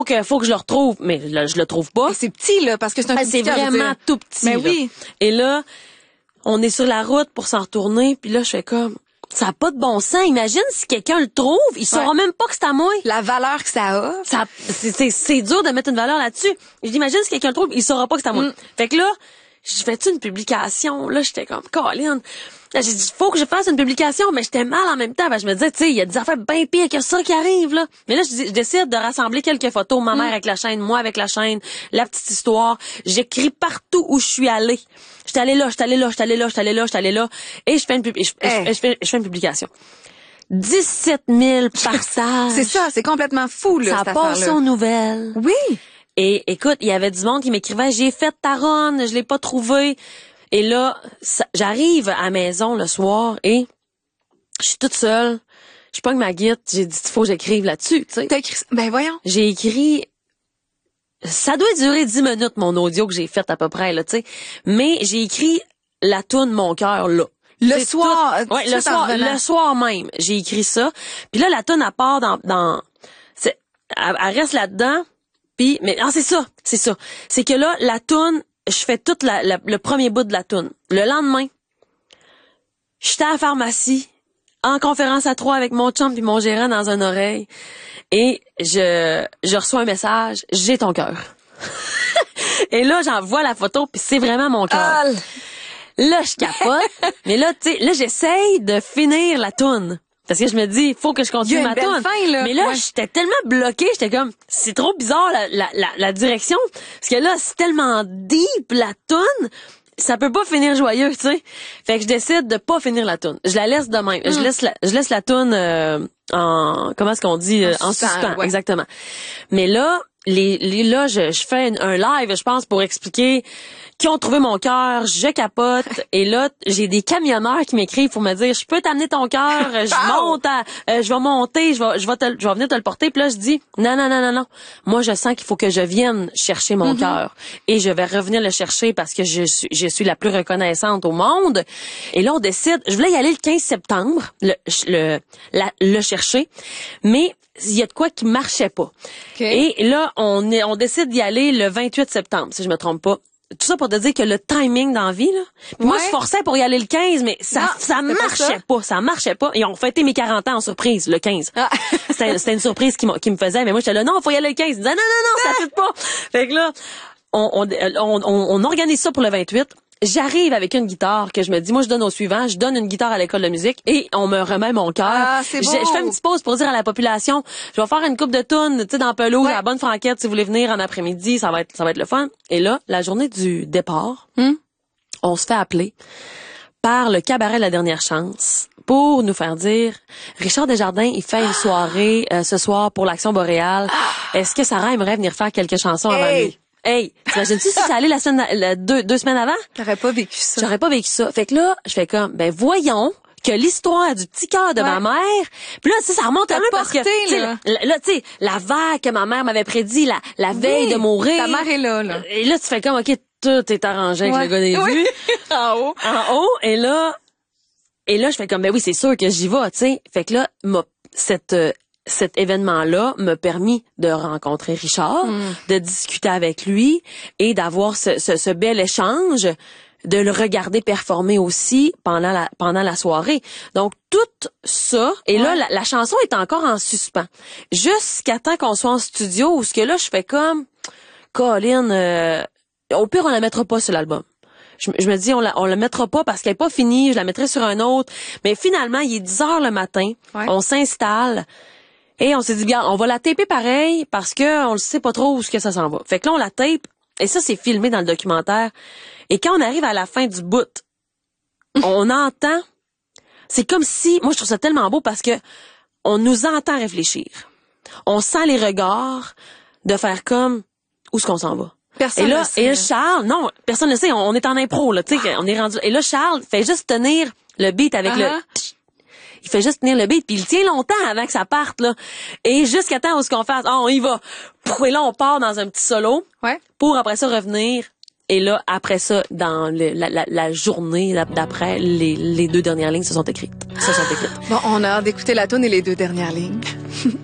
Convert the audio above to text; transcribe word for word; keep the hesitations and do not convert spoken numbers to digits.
que, faut que je le retrouve. Mais là, je le trouve pas. Et c'est petit, là, parce que c'est un Ah, tout c'est petit cœur, je veux vraiment dire. tout petit. Mais là. oui. Et là, on est sur la route pour s'en retourner, puis là, je fais comme, ça a pas de bon sens. Imagine si quelqu'un le trouve, il saura Ouais. même pas que c'est à moi. La valeur que ça a. Ça, c'est, c'est, c'est dur de mettre une valeur là-dessus. Je dis, imagine si quelqu'un le trouve, il saura pas que c'est à moi. Mm. Fait que là, je fais-tu une publication? Là, j'étais comme, Colin. Là, j'ai dit, faut que je fasse une publication, mais j'étais mal en même temps. Ben, je me disais, tu sais, il y a des affaires bien pires que ça qui arrivent, là. Mais là, je, dis, je décide de rassembler quelques photos, ma mère Mm. avec la chaîne, moi avec la chaîne, la petite histoire. J'écris partout où je suis allée. J'étais allée là, j'étais allée là, j'étais allée là, j'étais allée là, j'étais allée là. Et je fais une, pub- je, je- Hey. je fais, je fais une publication. dix-sept mille partages. C'est ça, c'est complètement fou, là, Ça cette passe affaire-là. aux nouvelles. Oui. Et écoute, il y avait du monde qui m'écrivait, j'ai fait ta run, je l'ai pas trouvé. Et là, ça- j'arrive à la maison le soir et je suis toute seule. Je pogne ma guitare, j'ai dit, il faut que j'écrive là-dessus, tu sais. T'as écrit ça? Ben voyons. J'ai écrit, ça doit durer dix minutes, mon audio que j'ai fait à peu près, là, tu sais. Mais j'ai écrit la toune Mon cœur, là. Le C'est soir, tout- ouais, tout le en soir, revenant. le soir même, j'ai écrit ça. Puis là, la toune, elle part dans, dans, c'est, elle, elle reste là-dedans. Puis, mais, ah, c'est ça, c'est ça. C'est que là, la toune, je fais tout la, la- le premier bout de la toune. Le lendemain, j'étais à la pharmacie, en conférence à trois avec mon chum puis mon gérant dans une oreille. Et je, je reçois un message, j'ai ton cœur. Et là, j'envoie la photo puis c'est vraiment mon cœur. Ah, Là, je capote. Mais là, tu sais, là, j'essaye de finir la toune. Parce que je me dis, il faut que je Il y continue a une ma belle toune. fin, là. Mais là, Ouais. j'étais tellement bloquée, j'étais comme, c'est trop bizarre la, la, la, la direction. Parce que là, c'est tellement deep la toune, ça peut pas finir joyeux, tu sais. Fait que je décide de pas finir la toune. Je la laisse de même. Je laisse la, je laisse la toune euh, en, comment est-ce qu'on dit, euh, En en suspens, suspens, ouais. exactement. Mais là, les, les là, je, je fais un live, je pense, pour expliquer qui ont trouvé mon cœur, je capote. Et là, j'ai des camionneurs qui m'écrivent pour me dire, je peux t'amener ton cœur, je monte, à, euh, je vais monter, je vais, je vais te, je vais venir te le porter. Puis là, je dis, non, non, non, non, non. Moi, je sens qu'il faut que je vienne chercher mon cœur. Et je vais revenir le chercher parce que je suis, je suis la plus reconnaissante au monde. Et là, on décide, je voulais y aller le quinze septembre, le, le, la- le chercher. Mais il y a de quoi qui marchait pas. Okay. Et là, on est, on décide d'y aller le vingt-huit septembre, si je me trompe pas. Tout ça pour te dire que le timing dans la vie, là. Puis moi, Ouais. je forçais pour y aller le quinze, mais ça, Non, ça c'est pas marchait ça. pas, ça marchait pas. Et on fêtait mes quarante ans en surprise, le quinze. Ah. C'était, c'était une surprise qui, m'a- qui me faisait, mais moi, j'étais là, non, faut y aller le quinze. Ils disaient, non, non, non, ça fait pas. Fait que là, on, on, on, on, on organise ça pour le vingt-huit. J'arrive avec une guitare que je me dis, moi, je donne au suivant, je donne une guitare à l'école de musique et on me remet mon cœur. Ah, c'est Je, beau. je fais une petite pause pour dire à la population, je vais faire une coupe de tunes, tu sais, dans Pelouse, Ouais. à la bonne franquette, si vous voulez venir en après-midi, ça va être, ça va être le fun. Et là, la journée du départ, Hmm? on se fait appeler par le cabaret de la dernière chance pour nous faire dire, Richard Desjardins, il fait une soirée euh, ce soir pour l'Action Boréale. Est-ce que Sarah aimerait venir faire quelques chansons avant Hey! lui? Hey, t'imagines-tu si ça allait la semaine, la- deux, deux semaines avant? T'aurais pas vécu ça. J'aurais pas vécu ça. Fait que là, je fais comme, ben voyons que l'histoire du petit cœur de Ouais. ma mère, puis là, tu sais, ça remonte T'as un peu parce que, porté, tu sais, là. la- là, tu sais, la vague que ma mère m'avait prédit la, la veille Oui, de mourir. ta mère est là, là. Et là, tu fais comme, OK, tout est arrangé avec Ouais. le gars des Oui. vues. En haut. En haut, et là, et là, je fais comme, ben oui, c'est sûr que j'y vais, tu sais. Fait que là, m'a, cette, euh, cet événement-là m'a permis de rencontrer Richard, Mm. de discuter avec lui et d'avoir ce, ce, ce bel échange, de le regarder performer aussi pendant la, pendant la soirée. Donc, tout ça, et là, Ouais. la, la chanson est encore en suspens. Jusqu'à temps qu'on soit en studio, où ce que là, je fais comme, Colin, euh, au pire, on la mettra pas sur l'album. Je, je me dis, on la, on la mettra pas parce qu'elle est pas finie, je la mettrai sur un autre. Mais finalement, il est dix heures le matin, Ouais. on s'installe, et on s'est dit, bien, on va la taper pareil parce que on le sait pas trop où ce que ça s'en va. Fait que là, on la tape, et ça, c'est filmé dans le documentaire. Et quand on arrive à la fin du bout, on entend, c'est comme si, moi, je trouve ça tellement beau parce que on nous entend réfléchir. On sent les regards de faire comme, où est-ce qu'on s'en va? Personne Et là, le sait, et là, là. Charles, non, personne ne le sait, on, on est en impro, là, tu sais, on est rendu, et là, Charles fait juste tenir le beat avec Uh-huh. le, il fait juste tenir le beat, puis il tient longtemps avant que ça parte, là. Et jusqu'à temps où ce qu'on fasse, ah, on y va. Pouf, et là, on part dans un petit solo, Ouais. pour après ça revenir. Et là, après ça, dans le, la, la, la journée d'après, les, les deux dernières lignes se sont écrites. Se sont écrites. Bon, on a hâte d'écouter la toune et les deux dernières lignes.